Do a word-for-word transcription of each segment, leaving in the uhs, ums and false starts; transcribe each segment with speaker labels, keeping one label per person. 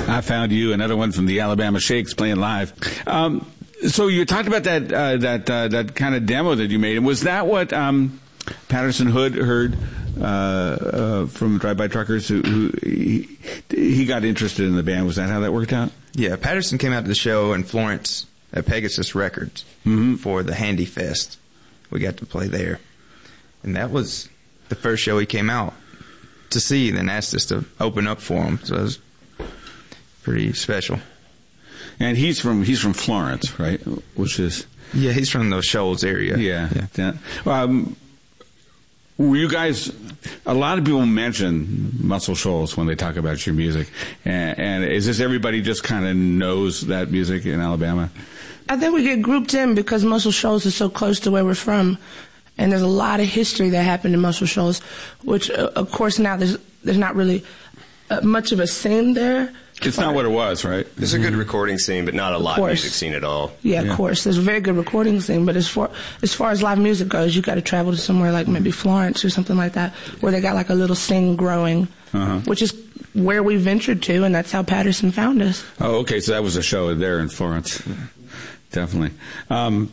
Speaker 1: I Found You, another one from the Alabama Shakes playing live. Um, so you talked about that uh, that uh, that kind of demo that you made. And was that what um, Patterson Hood heard uh, uh, from Drive-By Truckers? Who, who he, he got interested in the band. Was that how that worked out?
Speaker 2: Yeah, Patterson came out to the show in Florence at Pegasus Records
Speaker 1: mm-hmm.
Speaker 2: for the Handy Fest. We got to play there. And that was the first show he came out to see, and then asked us to open up for him. So it was pretty special.
Speaker 1: And he's from he's from Florence, right? Which is
Speaker 2: yeah, he's from the Shoals area.
Speaker 1: Yeah. yeah. Um, were you guys? A lot of people mention Muscle Shoals when they talk about your music, and, and is this everybody just kind of knows that music in Alabama?
Speaker 3: I think we get grouped in because Muscle Shoals is so close to where we're from, and there's a lot of history that happened in Muscle Shoals, which uh, of course now there's there's not really uh, much of a scene there.
Speaker 1: It's not what it was, right?
Speaker 4: There's a good recording scene, but not a live music scene at all.
Speaker 3: Yeah,
Speaker 1: yeah,
Speaker 3: of course. There's a very good recording scene, but as far as far as live music goes, you got to travel to somewhere like maybe Florence or something like that, where they got like a little scene growing,
Speaker 1: uh-huh.
Speaker 3: which is where we ventured to, and that's how Patterson found us.
Speaker 1: Oh, okay. So that was a show there in Florence. Definitely. Um,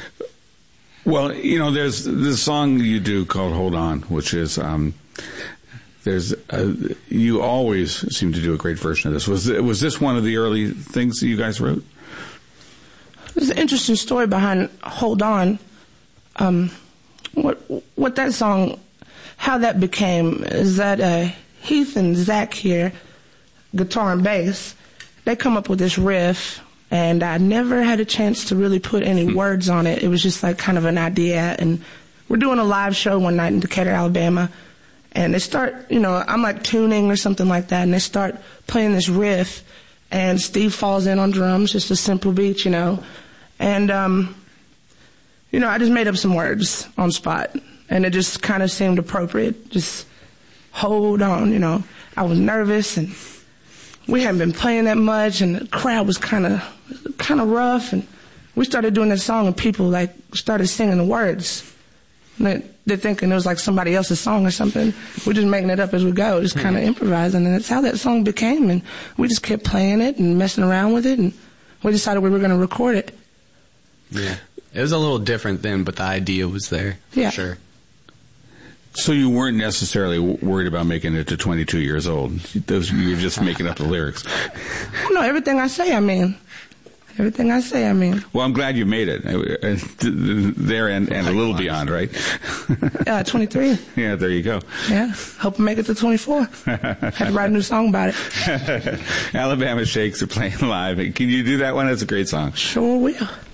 Speaker 1: well, you know, there's this song you do called "Hold On," which is. Um, There's, uh, you always seem to do a great version of this. Was was this one of the early things that you guys wrote?
Speaker 3: There's an interesting story behind "Hold On." Um, what what that song, how that became is that uh, Heath and Zach here, guitar and bass, they come up with this riff, and I never had a chance to really put any hmm. words on it. It was just like kind of an idea, and we're doing a live show one night in Decatur, Alabama. And they start, you know, I'm like tuning or something like that, and they start playing this riff, and Steve falls in on drums, just a simple beat, you know. And, um, you know, I just made up some words on spot, and it just kind of seemed appropriate. Just hold on, you know. I was nervous, and we hadn't been playing that much, and the crowd was kind of kind of rough, and we started doing that song, and people, like, started singing the words. And they're thinking it was like somebody else's song or something. We're just making it up as we go, just kind of mm-hmm. improvising. And that's how that song became. And we just kept playing it and messing around with it. And we decided we were going to record it.
Speaker 5: Yeah. It was a little different then, but the idea was there.
Speaker 3: Yeah.
Speaker 5: For sure.
Speaker 1: So you weren't necessarily worried about making it to twenty-two years old. Those, you were just making up the lyrics.
Speaker 3: No, everything I say, I mean. Everything I say, I mean.
Speaker 1: Well, I'm glad you made it. There and, and a little beyond, right?
Speaker 3: Uh, twenty-three.
Speaker 1: Yeah, there you go.
Speaker 3: Yeah. Hope to make it to twenty-four. Had to write a new song about it.
Speaker 1: Alabama Shakes are playing live. Can you do that one? That's a great song.
Speaker 3: Sure will.